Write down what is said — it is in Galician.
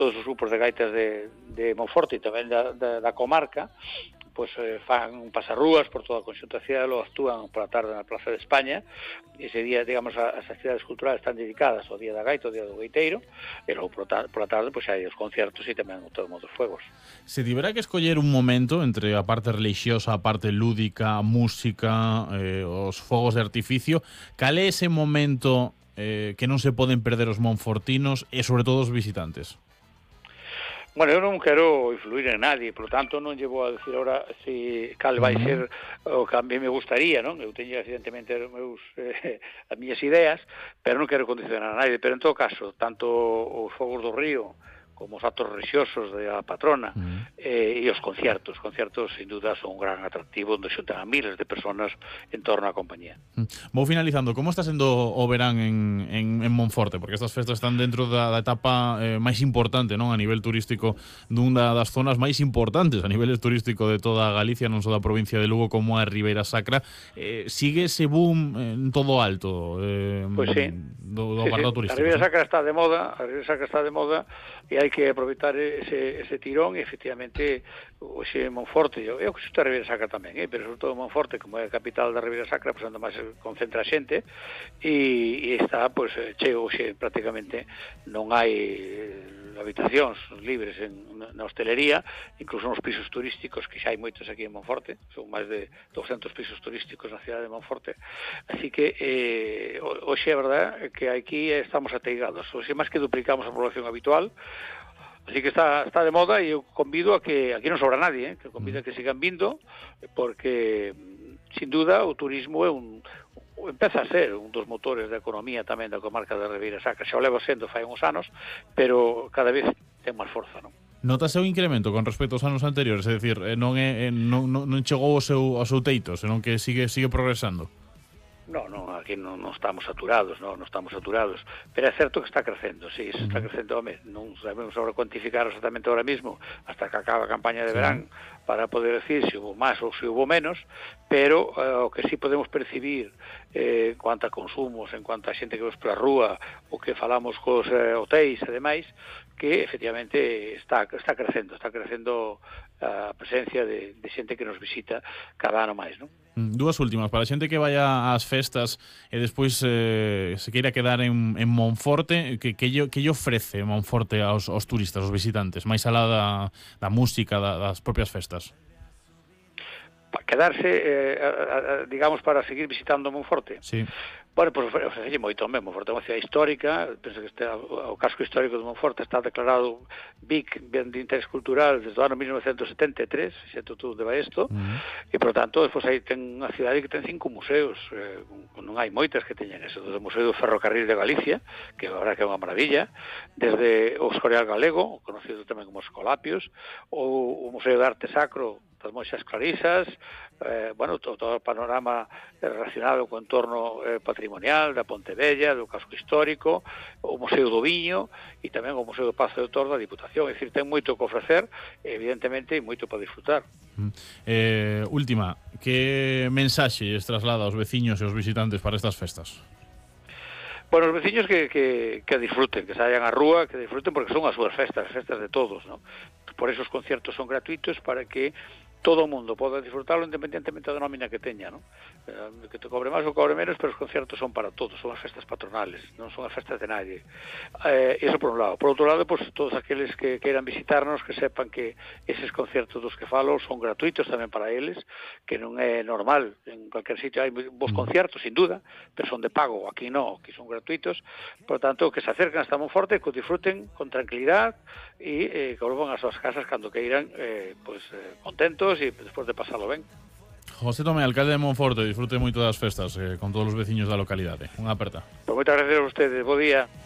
todos os grupos de gaitas de Monforte e tamén da comarca, pois fan un pasarrúas por toda a Conxunta Cidade, ou actúan pola tarde na Plaza de España. Ese día, digamos, as actividades culturales están dedicadas ao Día da Gaita, ao Día do Gaiteiro, e logo pola tarde pois hai os concertos e tamén todo o modo dos fuegos. Se tivera que escoller un momento entre a parte religiosa, a parte lúdica, a música, os fogos de artificio, cal é ese momento que non se poden perder os monfortinos e sobre todo os visitantes? Bueno, eu non quero influir en nadie, por lo tanto non lle vou a decir ahora si cal vai ser o que a mí me gustaría, non? Eu teño evidentemente as miñas ideas, pero non quero condicionar a nadie, pero en todo caso, tanto os fogos do río como os actos religiosos da patrona e os concertos sin duda son un gran atractivo onde xuntan a miles de personas en torno á compañía. Vou finalizando, como está sendo o verán en Monforte? Porque estas festas están dentro da etapa máis importante, non, a nivel turístico dunha das zonas máis importantes a nivel turístico de toda Galicia, non só da provincia de Lugo como a Ribeira Sacra. Sigue ese boom en todo alto Pois sí, do apartado turístico. A Ribeira Sacra está de moda, e hai que aproveitar ese tirón e efectivamente hoxe Monforte, eu que xusto a Ribeira Sacra tamén, pero sobre todo Monforte, como é a capital da Ribeira Sacra, pois onde máis se concentra a xente e está pois cheo hoxe prácticamente non hai habitacións libres na hostelería, incluso nos pisos turísticos, que xa hai moitos aquí en Monforte, son máis de 200 pisos turísticos na cidade de Monforte, así que hoxe é verdad que aquí estamos ateigados, hoxe máis que duplicamos a población habitual, así que está de moda e eu convido a que aquí non sobra nadie, que convido a que sigan vindo, porque sin duda o turismo é empeza a ser un dos motores da economía tamén da comarca da Ribeira Sacra. Xa o leva sendo fai uns anos, pero cada vez ten máis forza, non? Notase un incremento con respecto aos anos anteriores, é dicir, non chegou ao seu teito, senón que sigue progresando. Non, aquí non estamos saturados, non estamos saturados, pero é certo que está crecendo, sí, está crecendo, home, non sabemos agora cuantificar exactamente ahora mismo, hasta que acaba a campaña de verán, para poder decir se hubo máis ou se hubo menos, pero o que sí podemos percibir en cuanto a consumos, en cuanto a xente que vemos pola rúa, o que falamos cos hotéis e demais, que efectivamente está crecendo a presencia de xente que nos visita cada ano máis, non? Dúas últimas, para a xente que vaya ás festas e despois se queira quedar en Monforte, que lle ofrece Monforte aos turistas, aos visitantes, máis alá da música, das propias festas? Para quedarse, digamos, para seguir visitando Monforte? Sí. Bueno, pois ofrece moito mesmo. Monforte é unha cidade histórica, penso que o casco histórico de Monforte está declarado BIC, Ben de Interés Cultural, desde o ano 1973, xeto todo de Baesto, e, por tanto, despois aí ten unha cidade que ten 5 museos, non hai moitas que teñen eso, desde o Museo do Ferrocarril de Galicia, que agora que é unha maravilla, desde o Escorial Galego, conocido tamén como Escolapios, ou o Museo de Arte Sacro das Monxas Clarisas, bueno, todo o panorama relacionado co entorno patrimonial da Pontevella, do casco histórico, o Museo do Viño e tamén o Museo do Pazo de Tor da Diputación. É dicir, ten moito que ofrecer, evidentemente, e moito para disfrutar. Última, que mensaxe lles traslada aos veciños e aos visitantes para estas festas? Bueno, os veciños que disfruten, que saian á rúa, que disfruten porque son as súas festas, as festas de todos, ¿no? Por eso os conciertos son gratuitos para que todo o mundo poda disfrutarlo independentemente da nómina que teña, ¿no? Que te cobre máis ou cobre menos, pero os conciertos son para todos, son as festas patronales, non son as festas de nadie. Eso por un lado. Por outro lado, pues, todos aqueles que queiran visitarnos, que sepan que eses conciertos dos que falo son gratuitos tamén para eles, que non é normal, en cualquier sitio hai bons conciertos, sin duda, pero son de pago, aquí non, aquí son gratuitos, por tanto, que se acerquen hasta Monforte, que o disfruten con tranquilidad e que volvan ás súas casas cando queiran, contentos e despois de pasarlo ben. José Tomé, alcalde de Monforte, disfrute moito das festas con todos os veciños da localidade. Unha aperta. Pois moitas gracias a ustedes, bo día.